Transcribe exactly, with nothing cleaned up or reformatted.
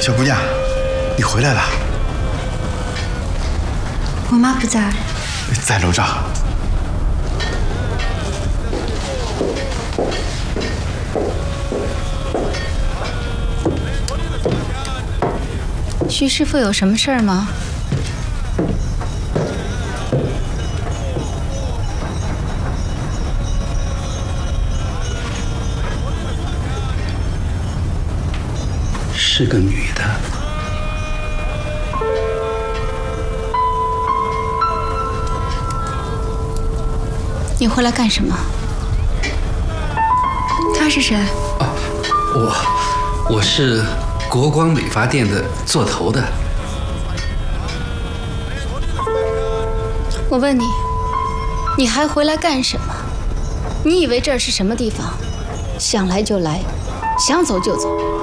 小姑娘，你回来了。 我妈不在， 在楼上。 徐师傅有什么事儿吗？ 是个女的。 你回来干什么？他是谁？ 哦，我我是国光美发店的做头的。 我问你，你还回来干什么？你以为这儿是什么地方？想来就来，想走就走。